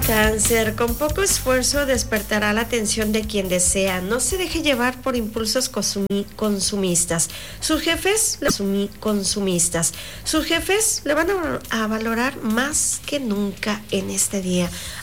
Cáncer, con poco esfuerzo despertará la atención de quien desea. No se deje llevar por impulsos consumistas. Sus jefes le van a valorar más que nunca en este día.